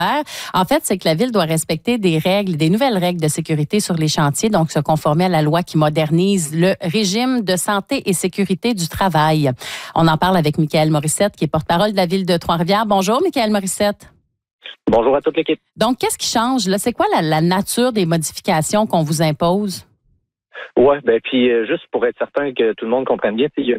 En fait, c'est que la Ville doit respecter des nouvelles règles de sécurité sur les chantiers, donc se conformer à la loi qui modernise le régime de santé et sécurité du travail. On en parle avec Michaël Morissette, qui est porte-parole de la Ville de Trois-Rivières. Bonjour, Michaël Morissette. Bonjour à toute l'équipe. Donc, qu'est-ce qui change là? C'est quoi la nature des modifications qu'on vous impose? Ouais, puis juste pour être certain que tout le monde comprenne bien, il y a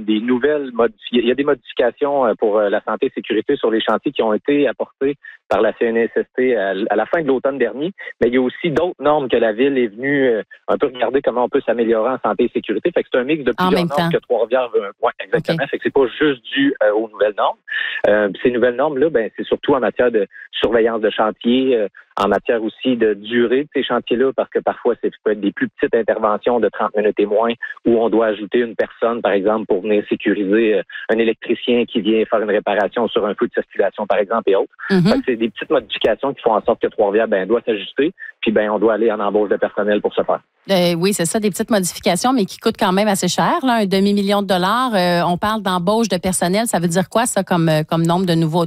des modifications pour la santé et sécurité sur les chantiers qui ont été apportées par la CNSST à la fin de l'automne dernier, mais il y a aussi d'autres normes que la Ville est venue un peu regarder comment on peut s'améliorer en santé et sécurité. Fait que c'est un mix de plusieurs normes que Trois-Rivières veut. Ouais, exactement. Okay. Fait que c'est pas juste dû aux nouvelles normes. Ces nouvelles normes-là, c'est surtout en matière de surveillance de chantier, en matière aussi de durée de ces chantiers-là, parce que parfois, ça peut être des plus petites interventions de 30 minutes et moins, où on doit ajouter une personne, par exemple, pour venir sécuriser un électricien qui vient faire une réparation sur un feu de circulation, par exemple, et autres. Fait que c'est des petites modifications qui font en sorte que Trois-Rivières doit s'ajuster, puis on doit aller en embauche de personnel pour ce faire. Oui, c'est ça, des petites modifications, mais qui coûtent quand même assez cher, là, $1 demi-million. On parle d'embauche de personnel. Ça veut dire quoi, ça, comme nombre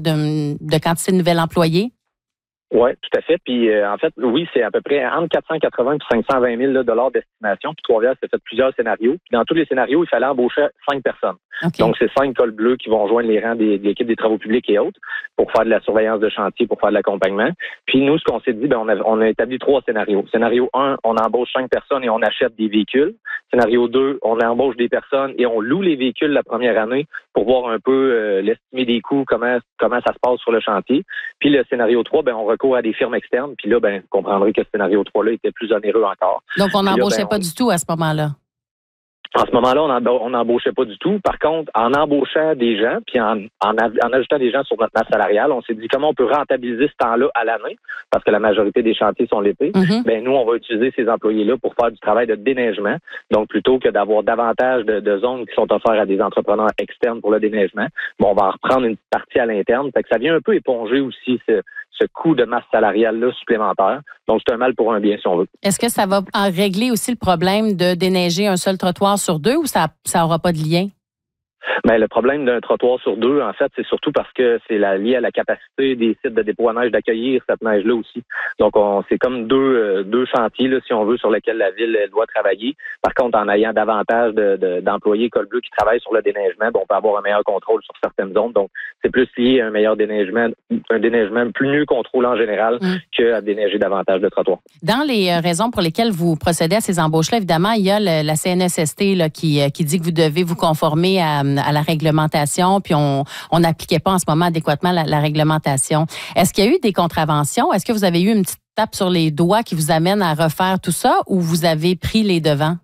de quantité de nouveaux employés? Oui, tout à fait. Puis, en fait, oui, c'est à peu près entre 480 et 520 000 $ d'estimation. Puis, Trois-Rivières s'est fait plusieurs scénarios. Puis, dans tous les scénarios, il fallait embaucher 5 personnes. Okay. Donc, c'est 5 cols bleus qui vont rejoindre les rangs de l'équipe des travaux publics et autres pour faire de la surveillance de chantier, pour faire de l'accompagnement. Puis, nous, ce qu'on s'est dit, on a établi 3 scénarios. Scénario 1, on embauche 5 personnes et on achète des véhicules. Scénario 2, on embauche des personnes et on loue les véhicules la première année pour voir un peu l'estimé des coûts, comment ça se passe sur le chantier. Puis, le scénario 3, on recourt à des firmes externes. Puis là, vous comprendrez que le scénario 3-là était plus onéreux encore. Donc, on n'embauchait pas du tout à ce moment-là? En ce moment-là, on n'embauchait pas du tout. Par contre, en embauchant des gens, puis en ajoutant des gens sur notre masse salariale, on s'est dit comment on peut rentabiliser ce temps-là à l'année, parce que la majorité des chantiers sont l'été. Nous, on va utiliser ces employés-là pour faire du travail de déneigement. Donc, plutôt que d'avoir davantage de zones qui sont offertes à des entrepreneurs externes pour le déneigement, on va en reprendre une partie à l'interne. Fait que ça vient un peu éponger aussi ce coût de masse salariale-là supplémentaire. Donc, c'est un mal pour un bien, si on veut. Est-ce que ça va en régler aussi le problème de déneiger un seul trottoir sur 2 ou ça n'aura pas de lien? Le problème d'un trottoir sur 2, en fait, c'est surtout parce que c'est lié à la capacité des sites de dépôt à neige d'accueillir cette neige-là aussi. Donc, c'est comme deux chantiers, là, si on veut, sur lesquels la Ville doit travailler. Par contre, en ayant davantage d'employés col bleu qui travaillent sur le déneigement, on peut avoir un meilleur contrôle sur certaines zones. Donc, c'est plus lié à un meilleur déneigement, un déneigement plus mieux contrôlé en général qu'à déneiger davantage de trottoirs. Dans les raisons pour lesquelles vous procédez à ces embauches-là, évidemment, il y a la CNSST là, qui dit que vous devez vous conformer à la réglementation, puis on n'appliquait pas en ce moment adéquatement la réglementation. Est-ce qu'il y a eu des contraventions? Est-ce que vous avez eu une petite tape sur les doigts qui vous amène à refaire tout ça ou vous avez pris les devants?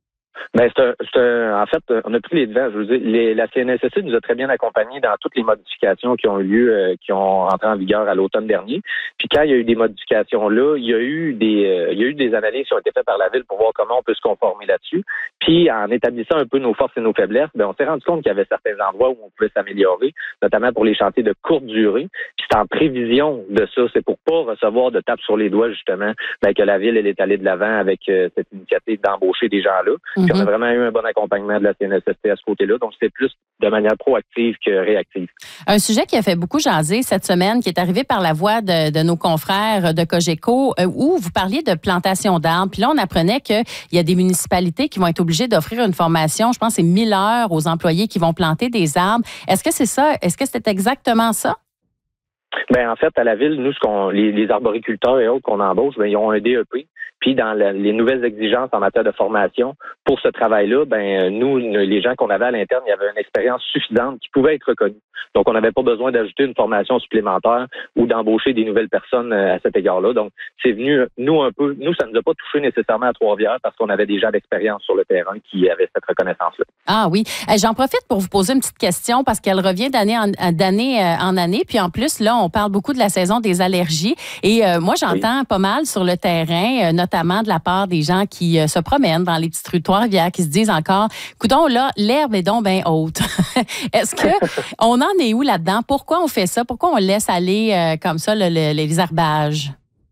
En fait, on a pris les devants. Je veux dire, la CNSST nous a très bien accompagnés dans toutes les modifications qui ont eu lieu, qui ont entré en vigueur à l'automne dernier. Puis quand il y a eu des modifications là, il y a eu des analyses qui ont été faites par la Ville pour voir comment on peut se conformer là-dessus. Puis en établissant un peu nos forces et nos faiblesses, on s'est rendu compte qu'il y avait certains endroits où on pouvait s'améliorer, notamment pour les chantiers de courte durée. Puis c'est en prévision de ça, c'est pour pas recevoir de tape sur les doigts justement, que la Ville elle est allée de l'avant avec cette initiative d'embaucher des gens là. Puis on a vraiment eu un bon accompagnement de la CNSST à ce côté-là. Donc, c'est plus de manière proactive que réactive. Un sujet qui a fait beaucoup jaser cette semaine, qui est arrivé par la voix de nos confrères de Cogeco, où vous parliez de plantation d'arbres. Puis là, on apprenait qu'il y a des municipalités qui vont être obligées d'offrir une formation, je pense c'est 1000 heures aux employés qui vont planter des arbres. Est-ce que c'est ça? Est-ce que c'est exactement ça? En fait, à la Ville, nous, les arboriculteurs et autres qu'on embauche, ils ont un DEP. Puis dans les nouvelles exigences en matière de formation pour ce travail-là, nous, les gens qu'on avait à l'interne, il y avait une expérience suffisante qui pouvait être reconnue. Donc, on n'avait pas besoin d'ajouter une formation supplémentaire ou d'embaucher des nouvelles personnes à cet égard-là. Donc, c'est venu, nous, ça ne nous a pas touché nécessairement à Trois-Rivières parce qu'on avait des gens d'expérience sur le terrain qui avaient cette reconnaissance-là. Ah oui. J'en profite pour vous poser une petite question parce qu'elle revient d'année en année. Puis en plus, là, on parle beaucoup de la saison des allergies. Et moi, j'entends pas mal sur le terrain, notamment de la part des gens qui se promènent dans les petites rues de Trois-Rivières, qui se disent encore, coudonc, là, l'herbe est donc bien haute. Est-ce que on en est où là-dedans? Pourquoi on fait ça? Pourquoi on laisse aller comme ça les herbages?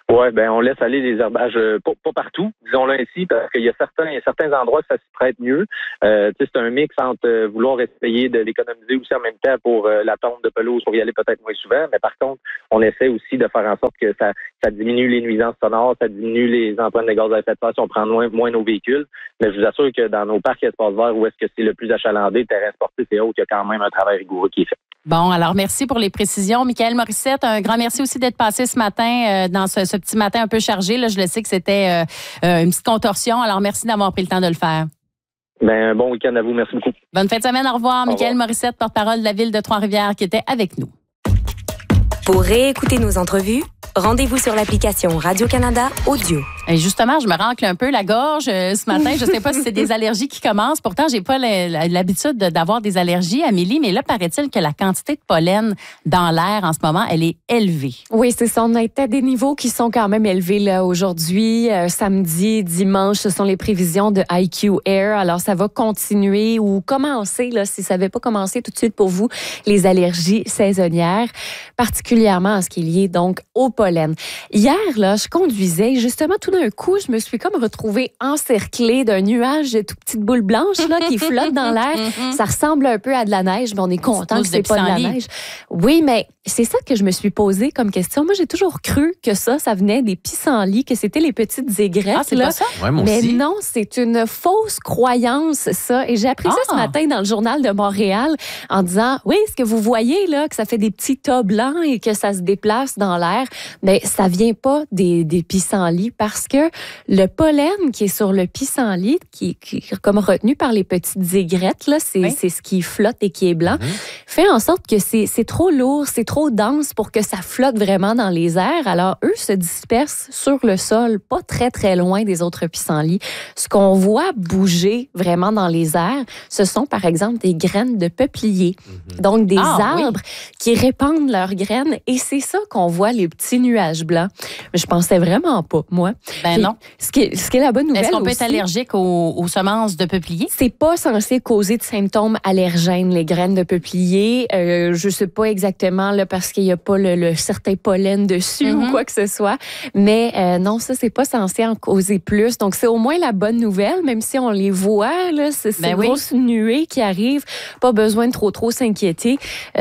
Ouais, ben on laisse aller les herbages pas partout, disons-le ainsi, parce qu'il y a certains endroits que ça s'y prête mieux. C'est un mix entre vouloir essayer de l'économiser aussi en même temps pour la tonte de pelouse pour y aller peut-être moins souvent, mais par contre, on essaie aussi de faire en sorte que ça diminue les nuisances sonores, ça diminue les empreintes de gaz à effet de serre si on prend moins nos véhicules. Mais je vous assure que dans nos parcs et espaces verts où est-ce que c'est le plus achalandé, terrain sportif et autres, il y a quand même un travail rigoureux qui est fait. Bon, alors merci pour les précisions. Michaël Morissette, un grand merci aussi d'être passé ce matin dans ce petit matin un peu chargé. Là, je le sais que c'était une petite contorsion, alors merci d'avoir pris le temps de le faire. Ben, bon week-end à vous. Merci beaucoup. Bonne fin de semaine. Au revoir. Michaël Morissette, porte-parole de la Ville de Trois-Rivières, qui était avec nous. Pour réécouter nos entrevues, rendez-vous sur l'application Radio-Canada Audio. Et justement, je me racle un peu la gorge ce matin. Je ne sais pas si c'est des allergies qui commencent. Pourtant, j'ai pas l'habitude d'avoir des allergies, Amélie. Mais là, paraît-il que la quantité de pollen dans l'air en ce moment, elle est élevée. Oui, c'est ça. On est à des niveaux qui sont quand même élevés là aujourd'hui. Samedi, dimanche, ce sont les prévisions de IQ Air. Alors, ça va continuer ou commencer, là, si ça n'avait pas commencé tout de suite pour vous, les allergies saisonnières, particulièrement en ce qui est lié donc au pollen. Hier, là, je conduisais et justement, tout d'un coup, je me suis comme retrouvée encerclée d'un nuage de toutes petites boules blanches là, qui flottent dans l'air. Ça ressemble un peu à de la neige, mais on est content que c'est pas de la neige. Oui, mais c'est ça que je me suis posé comme question. Moi, j'ai toujours cru que ça venait des pissenlits, que c'était les petites aigrettes. Ah, c'est là. pas ça? Ouais, moi Mais aussi. non, c'est une fausse croyance, ça. Et j'ai appris ça ce matin dans le Journal de Montréal en disant, oui, est-ce que vous voyez là que ça fait des petits tas blancs et que ça se déplace dans l'air? Mais ça vient pas des pissenlits parce que le pollen qui est sur le pissenlit, qui est comme retenu par les petites aigrettes, là, c'est ce qui flotte et qui est blanc, fait en sorte que c'est trop lourd, c'est trop dense pour que ça flotte vraiment dans les airs. Alors, eux se dispersent sur le sol, pas très, très loin des autres pissenlits. Ce qu'on voit bouger vraiment dans les airs, ce sont, par exemple, des graines de peuplier. Donc, des arbres qui répandent leurs graines. Et c'est ça qu'on voit, les petits nuages blancs. Mais je pensais vraiment pas, moi. Ben non. Ce qui est la bonne nouvelle. Est-ce qu'on peut aussi, être allergique aux semences de peuplier? C'est pas censé causer de symptômes allergènes, les graines de peuplier. Je sais pas exactement, là, parce qu'il y a pas le certain pollen dessus ou quoi que ce soit. Mais non, ça, c'est pas censé en causer plus. Donc, c'est au moins la bonne nouvelle, même si on les voit, là, ces grosses nuées qui arrivent. Pas besoin de trop s'inquiéter.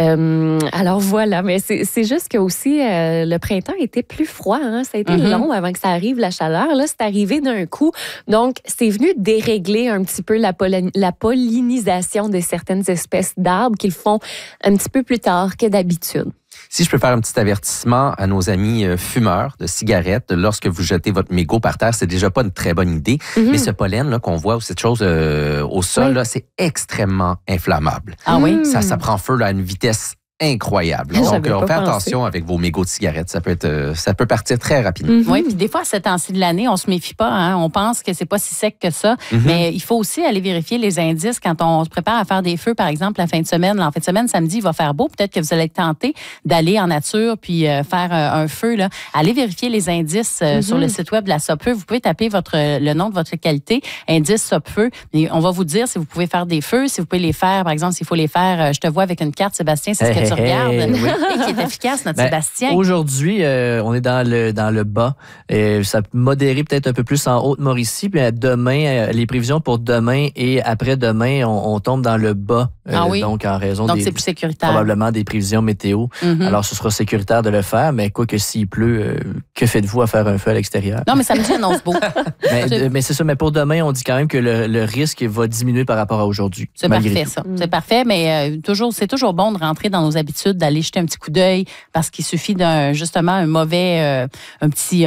Alors, voilà. Mais c'est juste que aussi, le printemps était plus froid. Hein? Ça a été long avant que ça arrive, la chaleur. Là, c'est arrivé d'un coup. Donc, c'est venu dérégler un petit peu la pollinisation de certaines espèces d'arbres qu'ils font un petit peu plus tard que d'habitude. Si je peux faire un petit avertissement à nos amis fumeurs de cigarettes, lorsque vous jetez votre mégot par terre, c'est déjà pas une très bonne idée. Mais ce pollen là qu'on voit ou cette chose au sol, là, c'est extrêmement inflammable. Ah oui? Ça prend feu là, à une vitesse incroyable. Donc, faites attention avec vos mégots de cigarettes. Ça peut partir très rapidement. Oui, puis des fois, à ce temps-ci de l'année, on se méfie pas. Hein? On pense que c'est pas si sec que ça. Mais il faut aussi aller vérifier les indices quand on se prépare à faire des feux, par exemple, la fin de semaine. En fin de semaine, samedi, il va faire beau. Peut-être que vous allez être tenté d'aller en nature puis faire un feu. Là. Allez vérifier les indices sur le site web de la Sopfeu. Vous pouvez taper le nom de votre localité, indice Sopfeu. Et on va vous dire si vous pouvez faire des feux, si vous pouvez les faire, par exemple, s'il faut les faire. Je te vois avec une carte, Sébastien, c'est ce que tu regardes. Qui est efficace, notre Sébastien. Aujourd'hui, on est dans le bas. Ça peut modérer peut-être un peu plus en Haute-Mauricie. Puis demain, les prévisions pour demain et après-demain, on tombe dans le bas. Donc, en raison c'est plus sécuritaire. Probablement des prévisions météo. Alors, ce sera sécuritaire de le faire, mais quoi que s'il pleut, que faites-vous à faire un feu à l'extérieur? Non, mais samedi annonce beau. mais c'est ça. Mais pour demain, on dit quand même que le risque va diminuer par rapport à aujourd'hui. C'est parfait, ça. C'est parfait, mais c'est toujours bon de rentrer dans nos habitudes, d'aller jeter un petit coup d'œil parce qu'il suffit justement un mauvais, un petit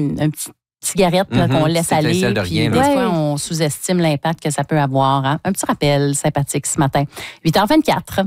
cigarette là, qu'on laisse aller. De Puis rien, des fois, on sous-estime l'impact que ça peut avoir. Hein? Un petit rappel sympathique ce matin. 8h24.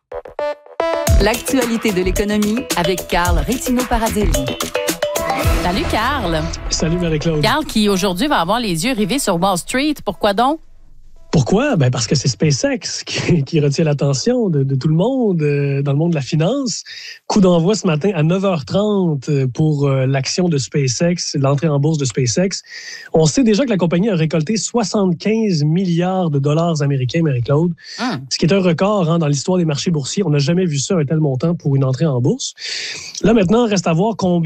L'actualité de l'économie avec Carl Rétino-Parazelli. Salut, Carl. Salut, Marie-Claude. Carl qui, aujourd'hui, va avoir les yeux rivés sur Wall Street. Pourquoi donc? Pourquoi? Ben parce que c'est SpaceX qui retient l'attention de tout le monde dans le monde de la finance. Coup d'envoi ce matin à 9h30 pour l'action de SpaceX, l'entrée en bourse de SpaceX. On sait déjà que la compagnie a récolté 75 milliards de dollars américains, Marie-Claude, ce qui est un record dans l'histoire des marchés boursiers. On n'a jamais vu ça un tel montant pour une entrée en bourse. Là, maintenant, reste à voir comment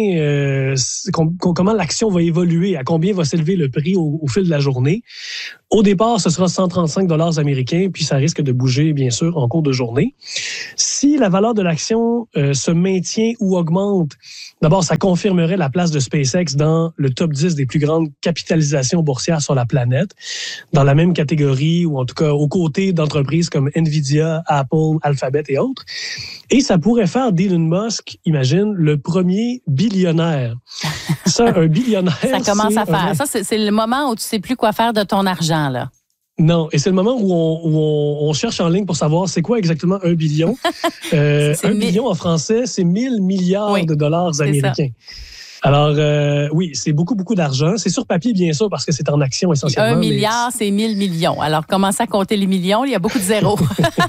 l'action va évoluer, à combien va s'élever le prix au fil de la journée. Au départ, ce sera 135 dollars américains, puis ça risque de bouger, bien sûr, en cours de journée. Si la valeur de l'action se maintient ou augmente, d'abord, ça confirmerait la place de SpaceX dans le top 10 des plus grandes capitalisations boursières sur la planète, dans la même catégorie, ou en tout cas aux côtés d'entreprises comme Nvidia, Apple, Alphabet et autres. Et ça pourrait faire d'Elon Musk, imagine, le premier billionnaire. Ça, un billionnaire, ça commence à faire. Ça, c'est le moment où tu sais plus quoi faire de ton argent, là. Non, et c'est le moment où on cherche en ligne pour savoir c'est quoi exactement 1 billion. 1 billion en français, c'est 1000 milliards de dollars américains. Alors, oui, c'est beaucoup, beaucoup d'argent. C'est sur papier, bien sûr, parce que c'est en action essentiellement. 1 milliard, c'est 1000 millions. Alors, commencez à compter les millions, il y a beaucoup de zéros.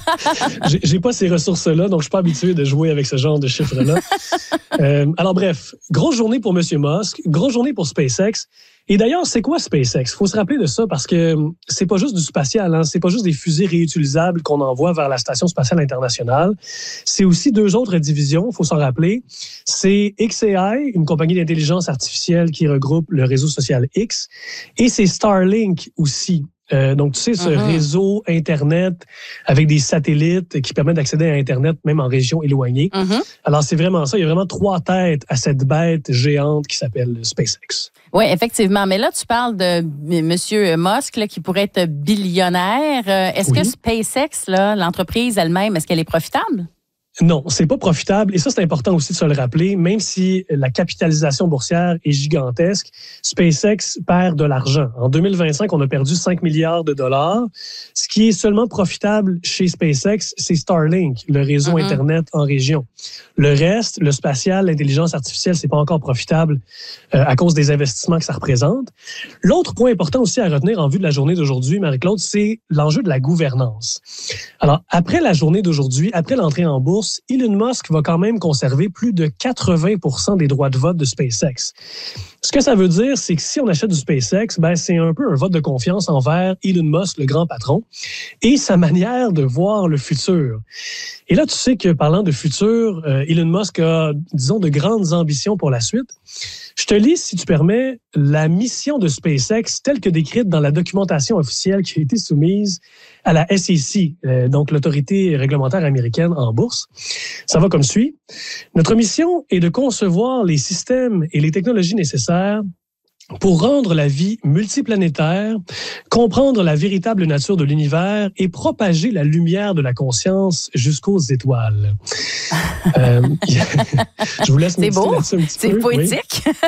J'ai pas ces ressources-là, donc je suis pas habitué de jouer avec ce genre de chiffres-là. Alors, bref, grosse journée pour M. Musk, grosse journée pour SpaceX. Et d'ailleurs, c'est quoi SpaceX? Il faut se rappeler de ça parce que c'est pas juste du spatial, c'est pas juste des fusées réutilisables qu'on envoie vers la Station spatiale internationale. C'est aussi 2 autres divisions, il faut s'en rappeler. C'est xAI, une compagnie d'intelligence artificielle qui regroupe le réseau social X, et c'est Starlink aussi. Donc, tu sais, ce réseau Internet avec des satellites qui permettent d'accéder à Internet même en région éloignée. Alors, c'est vraiment ça. Il y a vraiment 3 têtes à cette bête géante qui s'appelle SpaceX. Oui, effectivement. Mais là, tu parles de M. Musk là, qui pourrait être billionnaire. Est-ce que SpaceX, là, l'entreprise elle-même, est-ce qu'elle est profitable? Non, c'est pas profitable. Et ça, c'est important aussi de se le rappeler. Même si la capitalisation boursière est gigantesque, SpaceX perd de l'argent. En 2025, on a perdu 5 milliards de dollars. Ce qui est seulement profitable chez SpaceX, c'est Starlink, le réseau Internet en région. Le reste, le spatial, l'intelligence artificielle, c'est pas encore profitable à cause des investissements que ça représente. L'autre point important aussi à retenir en vue de la journée d'aujourd'hui, Marie-Claude, c'est l'enjeu de la gouvernance. Alors, après la journée d'aujourd'hui, après l'entrée en bourse, Elon Musk va quand même conserver plus de 80% des droits de vote de SpaceX. Ce que ça veut dire, c'est que si on achète du SpaceX, c'est un peu un vote de confiance envers Elon Musk, le grand patron, et sa manière de voir le futur. Et là, tu sais que parlant de futur, Elon Musk a, disons, de grandes ambitions pour la suite. Je te lis, si tu permets, la mission de SpaceX telle que décrite dans la documentation officielle qui a été soumise à la SEC, donc l'autorité réglementaire américaine en bourse. Ça va comme suit. Notre mission est de concevoir les systèmes et les technologies nécessaires pour rendre la vie multiplanétaire, comprendre la véritable nature de l'univers et propager la lumière de la conscience jusqu'aux étoiles. Je vous laisse méditer là-dessus un petit peu. C'est poétique. Oui.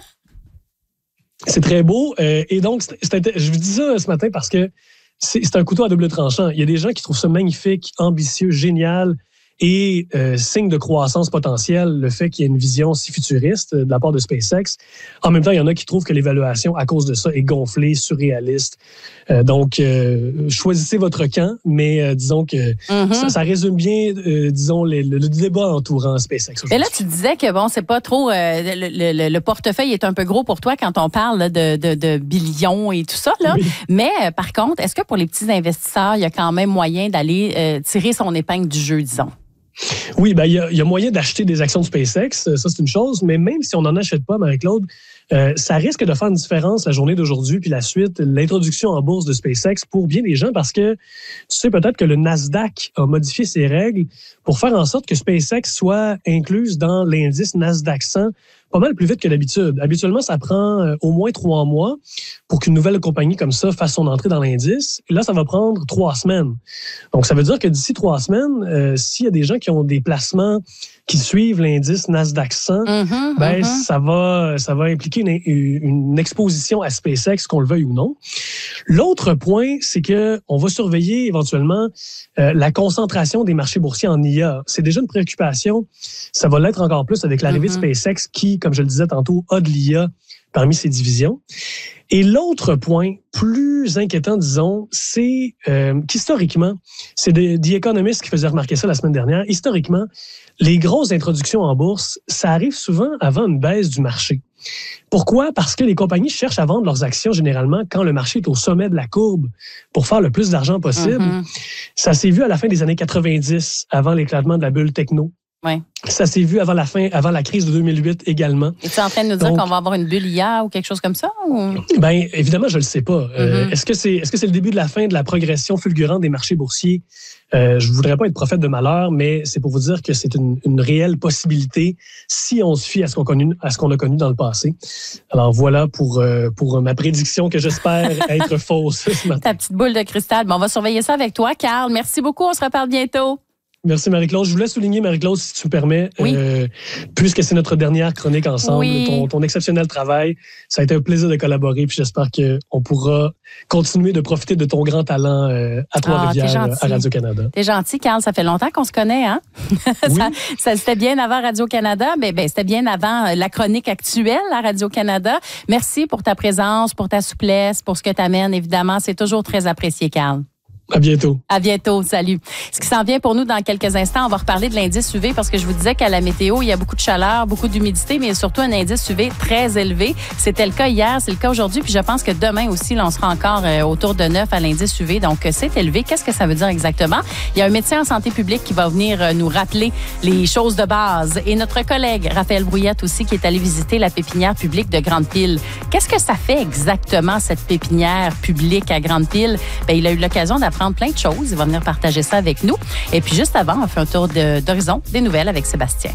C'est très beau. Et donc, je vous dis ça ce matin parce que c'est un couteau à double tranchant. Il y a des gens qui trouvent ça magnifique, ambitieux, génial, et signe de croissance potentielle, le fait qu'il y ait une vision si futuriste de la part de SpaceX. En même temps, il y en a qui trouvent que l'évaluation, à cause de ça, est gonflée, surréaliste. Donc, choisissez votre camp, mais disons que ça résume bien, disons, le débat entourant SpaceX. Mais là, tu disais que, bon, c'est pas trop... le portefeuille est un peu gros pour toi quand on parle là, de billions et tout ça. Là. Oui. Mais, par contre, est-ce que pour les petits investisseurs, il y a quand même moyen d'aller tirer son épingle du jeu, disons? Oui, il y a moyen d'acheter des actions de SpaceX, ça c'est une chose, mais même si on n'en achète pas, Marie-Claude, ça risque de faire une différence la journée d'aujourd'hui puis la suite, l'introduction en bourse de SpaceX pour bien des gens parce que tu sais peut-être que le Nasdaq a modifié ses règles pour faire en sorte que SpaceX soit incluse dans l'indice Nasdaq 100 pas mal plus vite que d'habitude. Habituellement, ça prend au moins 3 mois pour qu'une nouvelle compagnie comme ça fasse son entrée dans l'indice. Et là, ça va prendre 3 semaines. Donc, ça veut dire que d'ici 3 semaines, s'il y a des gens qui ont des placements qui suivent l'indice Nasdaq 100, ça va impliquer une exposition à SpaceX, qu'on le veuille ou non. L'autre point, c'est que on va surveiller éventuellement la concentration des marchés boursiers en IA. C'est déjà une préoccupation. Ça va l'être encore plus avec l'arrivée de SpaceX qui, comme je le disais tantôt, a de l'IA parmi ces divisions. Et l'autre point, plus inquiétant, disons, c'est qu'historiquement, c'est The Economist qui faisait remarquer ça la semaine dernière, historiquement, les grosses introductions en bourse, ça arrive souvent avant une baisse du marché. Pourquoi? Parce que les compagnies cherchent à vendre leurs actions généralement quand le marché est au sommet de la courbe pour faire le plus d'argent possible. Ça s'est vu à la fin des années 90, avant l'éclatement de la bulle techno. Ouais. Ça s'est vu avant la crise de 2008 également. Es-tu en train de nous dire qu'on va avoir une bulle IA ou quelque chose comme ça? Ou? Ben, évidemment, je le sais pas. Est-ce que c'est le début de la fin de la progression fulgurante des marchés boursiers? Je voudrais pas être prophète de malheur, mais c'est pour vous dire que c'est une réelle possibilité si on se fie à ce qu'on a connu dans le passé. Alors voilà pour ma prédiction que j'espère être fausse ce matin. Ta petite boule de cristal. Bon, on va surveiller ça avec toi, Carl. Merci beaucoup. On se reparle bientôt. Merci Marie-Claude. Je voulais souligner, Marie-Claude, si tu me permets, puisque c'est notre dernière chronique ensemble, ton exceptionnel travail, ça a été un plaisir de collaborer, puis j'espère qu'on pourra continuer de profiter de ton grand talent à Trois-Rivières, à Radio-Canada. T'es gentil, Carl. Ça fait longtemps qu'on se connaît, hein? Oui. ça c'était bien avant Radio-Canada, mais c'était bien avant la chronique actuelle à Radio-Canada. Merci pour ta présence, pour ta souplesse, pour ce que tu amènes, évidemment. C'est toujours très apprécié, Carl. À bientôt. À bientôt. Salut. Ce qui s'en vient pour nous dans quelques instants, on va reparler de l'indice UV parce que je vous disais qu'à la météo, il y a beaucoup de chaleur, beaucoup d'humidité, mais surtout un indice UV très élevé. C'était le cas hier, c'est le cas aujourd'hui, puis je pense que demain aussi, là, on sera encore autour de 9 à l'indice UV. Donc, c'est élevé. Qu'est-ce que ça veut dire exactement? Il y a un médecin en santé publique qui va venir nous rappeler les choses de base. Et notre collègue, Raphaël Brouillette aussi, qui est allé visiter la pépinière publique de Grande-Pile. Qu'est-ce que ça fait exactement, cette pépinière publique à Grande-Pile? Bien, il a eu l'occasion d'apprendre plein de choses. Il va venir partager ça avec nous. Et puis, juste avant, on fait un tour d'horizon des nouvelles avec Sébastien.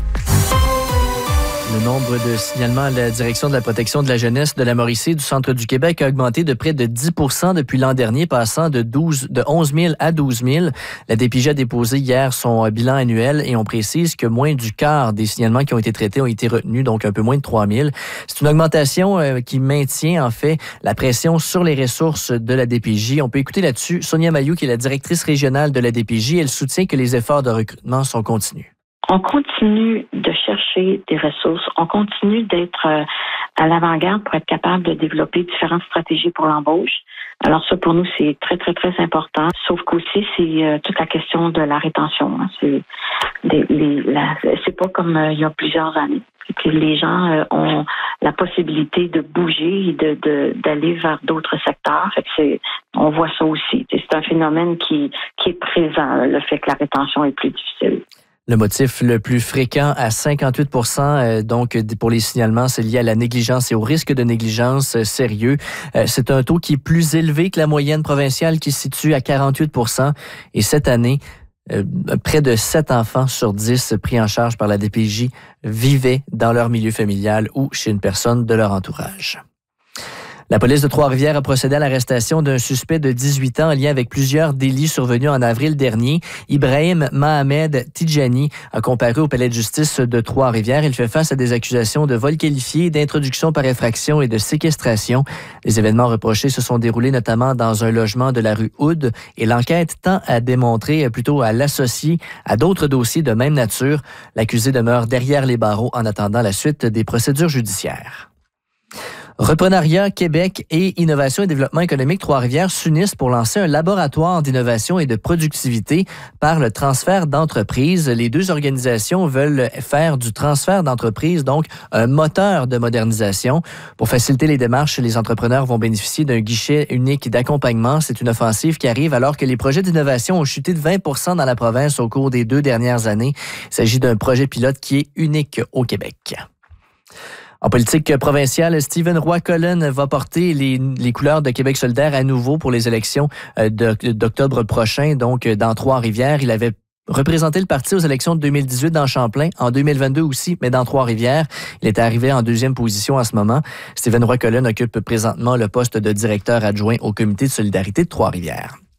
Le nombre de signalements à la Direction de la protection de la jeunesse de la Mauricie du centre du Québec a augmenté de près de 10 % depuis l'an dernier, passant de 11 000 à 12 000. La DPJ a déposé hier son bilan annuel et on précise que moins du quart des signalements qui ont été traités ont été retenus, donc un peu moins de 3 000. C'est une augmentation qui maintient en fait la pression sur les ressources de la DPJ. On peut écouter là-dessus Sonia Mayou, qui est la directrice régionale de la DPJ. Elle soutient que les efforts de recrutement sont continus. On continue de chercher des ressources. On continue d'être à l'avant-garde pour être capable de développer différentes stratégies pour l'embauche. Alors ça, pour nous, c'est très, très, très important. Sauf qu'aussi, c'est toute la question de la rétention. C'est pas comme il y a plusieurs années. Que les gens ont la possibilité de bouger et d'aller vers d'autres secteurs. Fait que on voit ça aussi. C'est un phénomène qui est présent, le fait que la rétention est plus difficile. Le motif le plus fréquent à 58 %, donc pour les signalements, c'est lié à la négligence et au risque de négligence sérieux. C'est un taux qui est plus élevé que la moyenne provinciale qui se situe à 48 %. Et cette année, près de 7 enfants sur 10 pris en charge par la DPJ vivaient dans leur milieu familial ou chez une personne de leur entourage. La police de Trois-Rivières a procédé à l'arrestation d'un suspect de 18 ans en lien avec plusieurs délits survenus en avril dernier. Ibrahim Mohamed Tidjani a comparé au palais de justice de Trois-Rivières. Il fait face à des accusations de vol qualifié, d'introduction par effraction et de séquestration. Les événements reprochés se sont déroulés notamment dans un logement de la rue Hood et l'enquête tend à démontrer, plutôt à l'associer à d'autres dossiers de même nature. L'accusé demeure derrière les barreaux en attendant la suite des procédures judiciaires. Reprenariat Québec et Innovation et Développement économique Trois-Rivières s'unissent pour lancer un laboratoire d'innovation et de productivité par le transfert d'entreprise. Les deux organisations veulent faire du transfert d'entreprise, donc un moteur de modernisation. Pour faciliter les démarches, les entrepreneurs vont bénéficier d'un guichet unique d'accompagnement. C'est une offensive qui arrive alors que les projets d'innovation ont chuté de 20 % dans la province au cours des 2 dernières années. Il s'agit d'un projet pilote qui est unique au Québec. En politique provinciale, Stephen Roy-Cullen va porter les couleurs de Québec solidaire à nouveau pour les élections d'octobre prochain, donc dans Trois-Rivières. Il avait représenté le parti aux élections de 2018 dans Champlain, en 2022 aussi, mais dans Trois-Rivières. Il est arrivé en 2e position à ce moment. Stephen Roy-Cullen occupe présentement le poste de directeur adjoint au comité de solidarité de Trois-Rivières.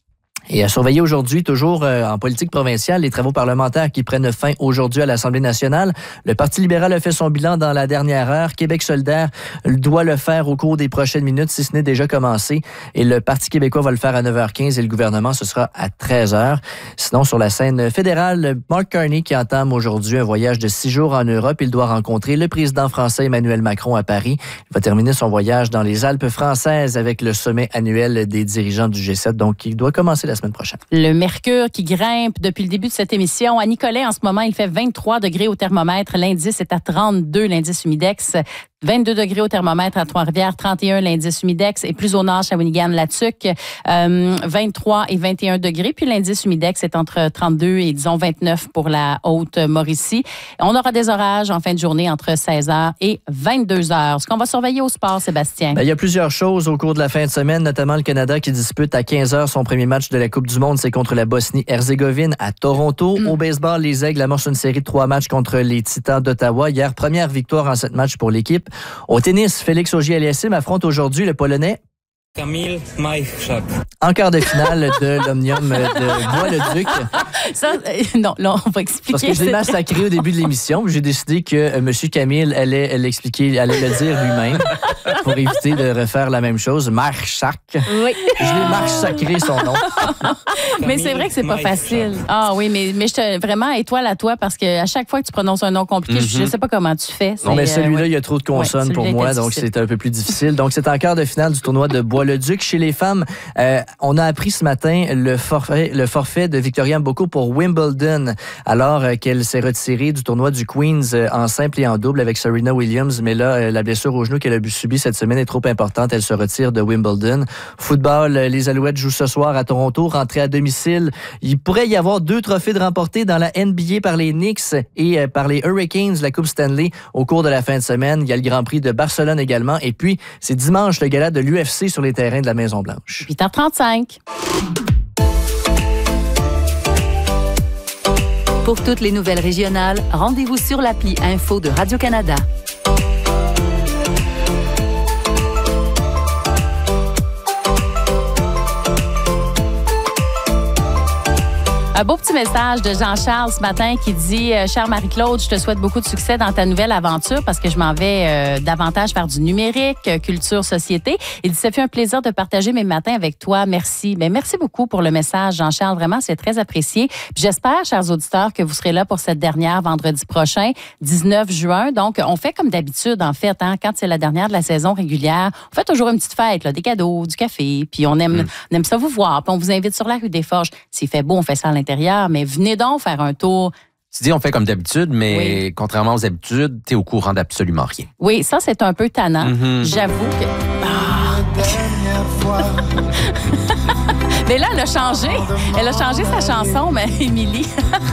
Et à surveiller aujourd'hui, toujours en politique provinciale, les travaux parlementaires qui prennent fin aujourd'hui à l'Assemblée nationale. Le Parti libéral a fait son bilan dans la dernière heure. Québec solidaire doit le faire au cours des prochaines minutes, si ce n'est déjà commencé. Et le Parti québécois va le faire à 9h15 et le gouvernement, ce sera à 13h. Sinon, sur la scène fédérale, Mark Carney qui entame aujourd'hui un voyage de 6 jours en Europe. Il doit rencontrer le président français Emmanuel Macron à Paris. Il va terminer son voyage dans les Alpes françaises avec le sommet annuel des dirigeants du G7. Donc, il doit commencer la semaine prochaine. Le mercure qui grimpe depuis le début de cette émission. À Nicolet, en ce moment, il fait 23 degrés au thermomètre. L'indice est à 32, l'indice humidex. 22 degrés au thermomètre à Trois-Rivières, 31 l'indice humidex et plus au nord, Shawinigan-Latuc, 23 et 21 degrés. Puis l'indice humidex est entre 32 et disons 29 pour la Haute-Mauricie. On aura des orages en fin de journée entre 16h et 22h. Ce qu'on va surveiller au sport, Sébastien? Il y a plusieurs choses au cours de la fin de semaine, notamment le Canada qui dispute à 15h son premier match de la Coupe du Monde. C'est contre la Bosnie-Herzégovine à Toronto. Au baseball, les Aigles amorcent une série de 3 matchs contre les Titans d'Ottawa. Hier, première victoire en 7 matchs pour l'équipe. Au tennis, Félix Auger-Aliassime affronte aujourd'hui le Polonais Kamil Majchrzak. En quart de finale de l'Omnium de Bois-le-Duc. Ça, non, là, on va expliquer. Parce que je l'ai massacré au début de l'émission. J'ai décidé que M. Camille allait l'expliquer, allait le dire lui-même pour éviter de refaire la même chose. Majchrzak. Oui. Je l'ai massacré son nom. Mais c'est vrai que c'est pas facile. Ah oui, mais je te vraiment étoile à toi parce que à chaque fois que tu prononces un nom compliqué, je sais pas comment tu fais. Non, mais celui-là, il y a trop de consonnes pour moi, donc c'est un peu plus difficile. Donc, c'est en quart de finale du tournoi de Bois-le-Duc. Chez les femmes, on a appris ce matin le forfait de Victoria Mboko pour Wimbledon, alors qu'elle s'est retirée du tournoi du Queens en simple et en double avec Serena Williams. Mais là, la blessure au genou qu'elle a subie cette semaine est trop importante. Elle se retire de Wimbledon. Football, les Alouettes jouent ce soir à Toronto, rentrée à domicile. Il pourrait y avoir 2 trophées de remportés dans la NBA par les Knicks et par les Hurricanes, la Coupe Stanley, au cours de la fin de semaine. Il y a le Grand Prix de Barcelone également. Et puis, c'est dimanche, le gala de l'UFC sur les terrains de la Maison-Blanche. 8h35. Pour toutes les nouvelles régionales, rendez-vous sur l'appli Info de Radio-Canada. Un beau petit message de Jean-Charles ce matin qui dit « Chère Marie-Claude, je te souhaite beaucoup de succès dans ta nouvelle aventure parce que je m'en vais davantage faire du numérique, culture, société. » Il dit « Ça fait un plaisir de partager mes matins avec toi. Merci. » Ben, merci beaucoup pour le message, Jean-Charles. Vraiment, c'est très apprécié. Puis j'espère, chers auditeurs, que vous serez là pour cette dernière vendredi prochain, 19 juin. Donc, on fait comme d'habitude, en fait, hein, quand c'est la dernière de la saison régulière. On fait toujours une petite fête, là, des cadeaux, du café. Puis on aime ça vous voir. Puis on vous invite sur la rue des Forges. S'il fait beau, on fait ça à l'intérieur, mais venez donc faire un tour. Tu dis, on fait comme d'habitude, mais contrairement aux habitudes, t'es au courant d'absolument rien. Oui, ça, c'est un peu tannant. J'avoue que... Mais là, elle a changé. Elle a changé sa chanson, mais Émilie.